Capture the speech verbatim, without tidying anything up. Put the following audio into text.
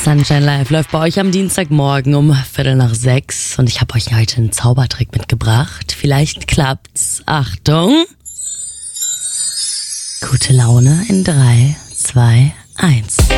Sunshine Live läuft bei euch am Dienstagmorgen um Viertel nach sechs und ich habe euch heute einen Zaubertrick mitgebracht. Vielleicht klappt's. Achtung! Gute Laune in drei, zwei, eins.